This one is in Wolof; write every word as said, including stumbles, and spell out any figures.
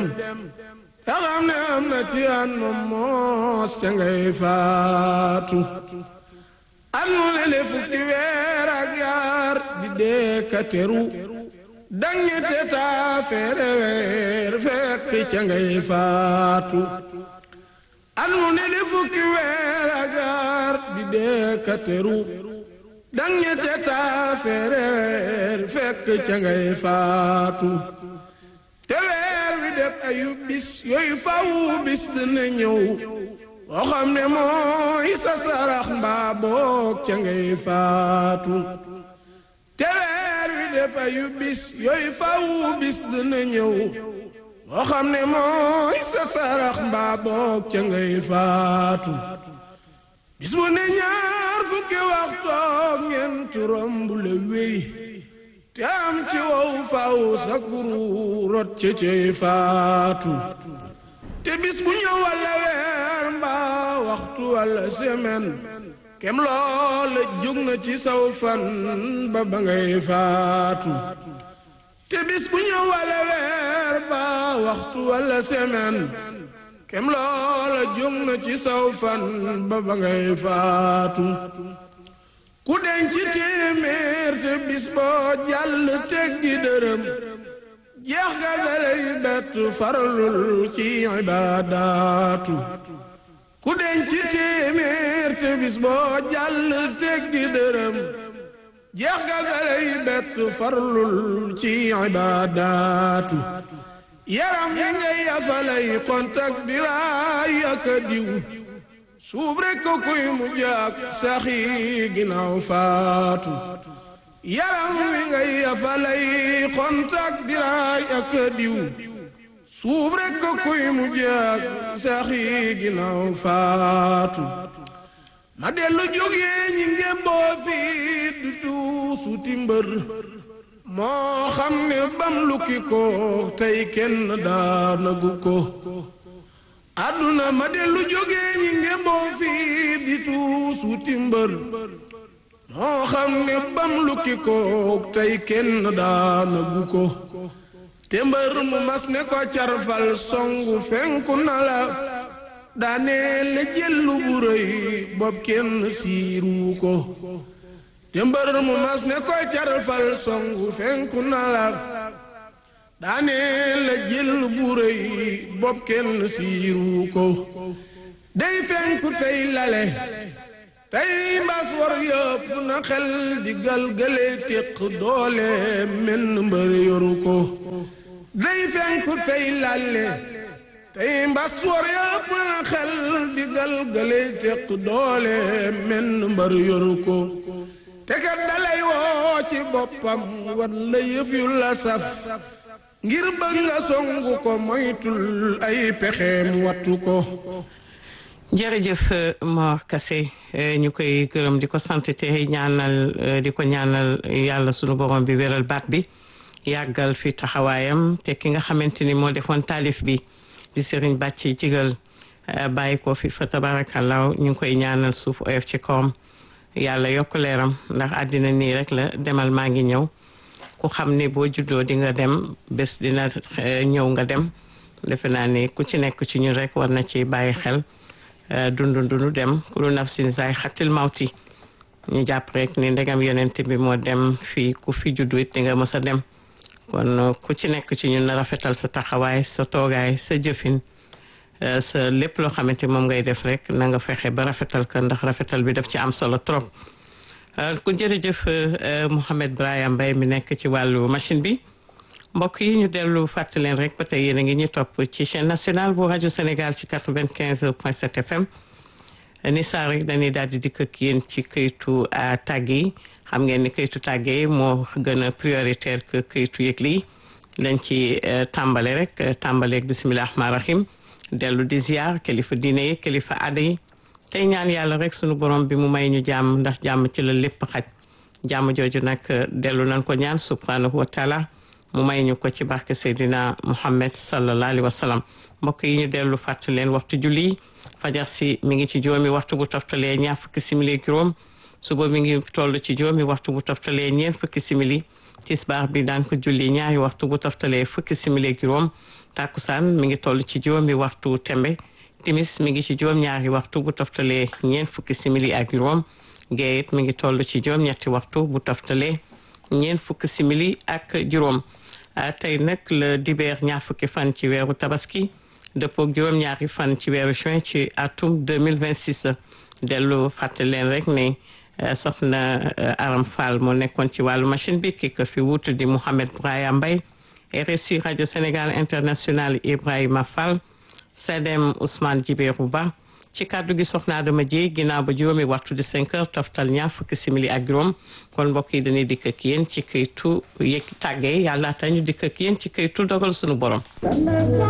te xam ne am na ci an moom moos ca ngay faatu at mu ne le fukki weer ak yaar di dee ka teru dang ñette taa feere weer fekk ca ngay faatu at mu ne le fukki weer ak yaar di dee ka teru dang ñette taa feere weer fekk ca ngay faatu te weer wi def ayu bis yooyu faw bis dina ñëw boo xam ne mooy sa sarax mbaa boog ca ngay faatu te weer wi def ayu bis yooyu faw bis dina ñëw boo xam ne mooy sa sarax mbaa boog ca ngay faatu bis bu ne ñaar fukki waxtoog ñeent romb la wéy te am ci wow faw sa kuru rot ca cay faatu te bis bu ñëw walla weer mbaa waxtu walla semaine kem loola jóg na ci saw fan ba ba ngay faatu te bis bu ñëw walla weer mbaa waxtu walla semaine kem loola jóg na ci saw fan ba ba ngay faatu ku denc téeméer te bis boo jàll teggi dërëm jeex ga dalay bett faralul ci ibaadaatu ku denc téeméer te bis boo jàll teggi dërëm jeex ga dalay bett faralul ci ibaadaatu yaram yi ngay yafalay kontak di raay ak diw suub rekk ko kuy mujj ak saxi ginnaaw faatu yaram wi ngay yafalay kontak diraay ak diw suub rekk ko kuy mujj ak saxi ginnaaw faatu ma dellu jógee ñi ngémboo fii du tuusuti mbër moo xam ne bam lukki ko tey kenn daanagu ko àdduna ma dellu jógee ñi ngémboo fii di tuus wuti mbër moo xam ne bam lukki ko tey kenn daanagu ko te mbër mu mas ne ko carfal songu fenku na la daane la jëllu bu rëy bopp kenn siiru ko te mbër mu mas ne ko carfal songu fenku na la daane la jël bu rëy bopp kenn siiru ko day fenku tey lale tey mbas war yëpp na xel di galgale téq doole menn mbër yoru ko day fenku tey lale tey mbas war yëpp na xel di galgale téq doole menn mbër yoru ko te kat dalay woo ci boppam war la yëf yu la saf ngir bëgg nga songu ko moytul ay pexeem wattu ko jërëjëf Mor Kassé ñu koy gërëm di ko sant te ñaanal di ko ñaanal yàlla sunu borom bi wéral baat bi yàggal fi taxawaayam te ki nga xamante ni moo defoon taalif bi di Serigne Bàcci Jigal bàyyi ko fi fa tabarakallah ñu ngi koy ñaanal suuf oyof ci kawam yàlla yokk leeram ndax àddina nii rek la demal maa ngi ñëw ku xam ne boo juddoo di nga dem bés dina ñëw nga dem defe naa ni ku ci nekk ci ñun rek war na ci bàyyi xel dundu dundu dem kullu nafsin zaay xatil mawti ñu jàpp rek ni ndegam yonent bi moo dem fii ku fi juddu it di nga mës a dem kon ku ci nekk ci ñun na rafetal sa taxawaay sa toogaay sa jëfin sa lépp loo xamante moom ngay def rek na nga fexe ba rafetal ko ndax rafetal bi daf ci am solo trop ku jërëjëf Mouhamed Brahim Mbaye mi nekk ci wàllu machine bi mbokk yi ñu dellu fàttali leen rek ba tey yéen a ngi ñu topp ci chaîne nationale bu rajo Sénégal ci quatre-vingt-quinze point sept F M ni saa rek dañuy daal di dikk ak yéen ci këytu tàgg yi xam ngeen ni këytu tàgg yi moo gën a prioritaire que këytu yëgle yi lañ ci tàmbale rek tàmbaleeg bisimilah rahmaani rahim dellu di ziar kilifa diine yi kilifa aada yi tey ñaan yàlla rek sunu borom bi mu may ñu jàmm ndax jàmm ci la lépp xaj jàmm jooju nag dellu nañ ko ñaan subhanahu wa taala mu may ñu ko ci barke Seydina Muhammad sallallahu alayhi wa sallam mbokk yi ñu dellu fàttali leen waxtu julli fajar si mi ngi ci juróomi waxtu bu toftalee ñaar fukki simili juróom suba mi ngi toll ci juróomi waxtu bu toftalee ñeent fukki simili tisbaar bi daan ko julli ñaari waxtu bu toftalee fukki simili ak juróom takkusaan mi ngi toll ci juróomi waxtu tembe timis mi ngi ci juróom ñaari waxtu bu toftalee ñeent fukki simili ak juróom gee it mi ngi toll ci juróom ñetti waxtu bu toftalee ñeent fukki simili ak juróom tey nag le dibeer ñaar fukki fan ci weeru tabaski dëppook juróom ñaari fan ci weeru juin ci atum deux mille vingt-six dellu fàttali leen rek ne soxna Aram Fall moo nekkoon ci wàllu machine bi ki ko fi wuutu di Mouhamed Braya Mbaye R S I rajo Sénégal international Ibrahima Fall C D M Ousmane Djibérou Ba ci kàddu gi soxna Adama Dieye ginnaaw ba juróomi waxtu di cinq heures toftal ñaar fukki simili ak juróom kon mbokk yi dañuy dikk ak yéen ci këytu yëg tàggee yàlla tax ñu dikk ak yéen ci këytu dogal sunu borom